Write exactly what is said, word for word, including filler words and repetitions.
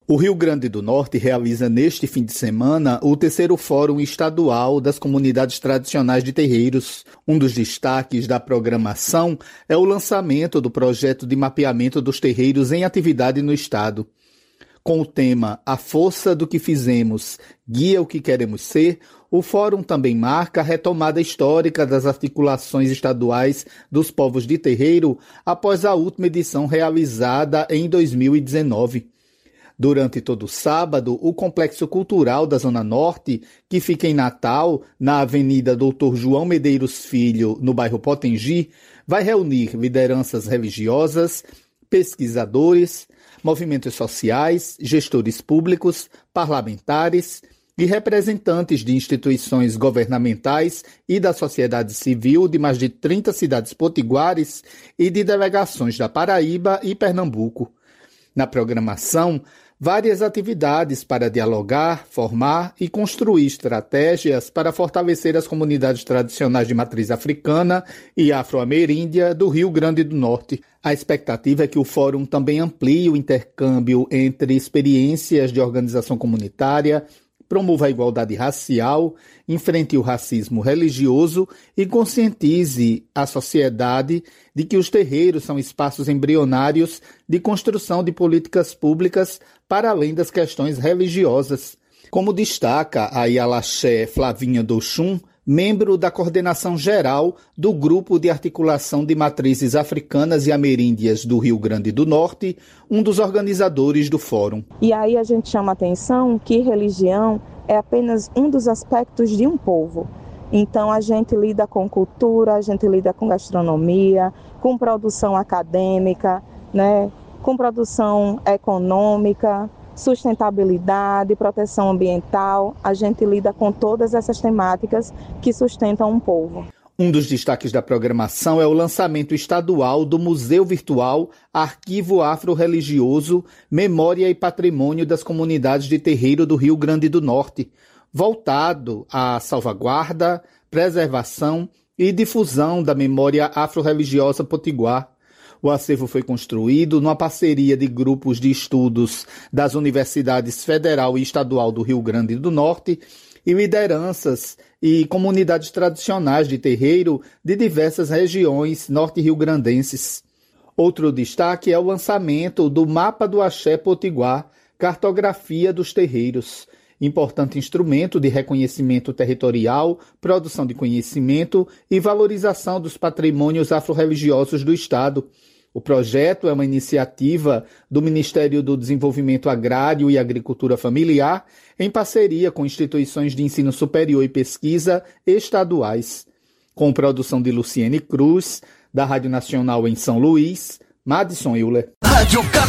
O Rio Grande do Norte realiza neste fim de semana o terceiro Fórum Estadual das Comunidades Tradicionais de Terreiros. Um dos destaques da programação é o lançamento do projeto de mapeamento dos terreiros em atividade no estado. Com o tema A Força do que Fizemos, Guia o que Queremos Ser, o Fórum também marca a retomada histórica das articulações estaduais dos povos de terreiro após a última edição realizada em dois mil e dezenove. Durante todo o sábado, o Complexo Cultural da Zona Norte, que fica em Natal, na Avenida doutor João Medeiros Filho, no bairro Potengi, vai reunir lideranças religiosas, pesquisadores, movimentos sociais, gestores públicos, parlamentares e representantes de instituições governamentais e da sociedade civil de mais de trinta cidades potiguares e de delegações da Paraíba e Pernambuco. Na programação, várias atividades para dialogar, formar e construir estratégias para fortalecer as comunidades tradicionais de matriz africana e afro-ameríndia do Rio Grande do Norte. A expectativa é que o fórum também amplie o intercâmbio entre experiências de organização comunitária, promova a igualdade racial, enfrente o racismo religioso e conscientize a sociedade de que os terreiros são espaços embrionários de construção de políticas públicas para além das questões religiosas. Como destaca a Ialaxé Flavinha Doxum, membro da coordenação geral do Grupo de Articulação de Matrizes Africanas e Ameríndias do Rio Grande do Norte, um dos organizadores do fórum. E aí a gente chama a atenção que religião é apenas um dos aspectos de um povo. Então a gente lida com cultura, a gente lida com gastronomia, com produção acadêmica, né, com produção econômica, sustentabilidade, proteção ambiental. A gente lida com todas essas temáticas que sustentam um povo. Um dos destaques da programação é o lançamento estadual do Museu Virtual Arquivo Afro-Religioso, Memória e Patrimônio das Comunidades de Terreiro do Rio Grande do Norte, voltado à salvaguarda, preservação e difusão da memória afro-religiosa potiguar. O acervo foi construído numa parceria de grupos de estudos das Universidades Federal e Estadual do Rio Grande do Norte e lideranças e comunidades tradicionais de terreiro de diversas regiões norte-riograndenses. Outro destaque é o lançamento do Mapa do Axé Potiguar, Cartografia dos Terreiros, importante instrumento de reconhecimento territorial, produção de conhecimento e valorização dos patrimônios afro-religiosos do Estado. O projeto é uma iniciativa do Ministério do Desenvolvimento Agrário e Agricultura Familiar, em parceria com instituições de ensino superior e pesquisa estaduais. Com produção de Luciene Cruz, da Rádio Nacional em São Luís, Madison Euler. Rádio